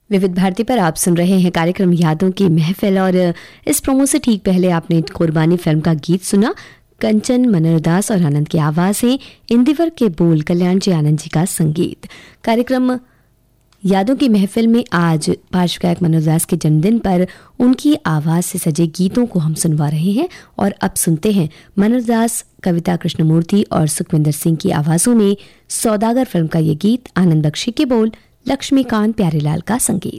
विविध भारती पर आप सुन रहे हैं कार्यक्रम यादों की महफिल और इस प्रोमो से ठीक पहले आपने कुर्बानी फिल्म का गीत सुना। कंचन, मनोरदास और आनंद की आवाज़ है, इंदिवर के बोल, कल्याण जी आनंद जी का संगीत। कार्यक्रम यादों की महफिल में आज पार्श्व गायक मनोरदास के जन्मदिन पर उनकी आवाज़ से सजे गीतों को हम सुनवा रहे हैं और अब सुनते हैं मनोरदास, कविता कृष्णमूर्ति और सुखविंदर सिंह की आवाज़ों में सौदागर फिल्म का ये गीत। आनंद बख्शी के बोल, लक्ष्मीकांत प्यारेलाल का संगीत।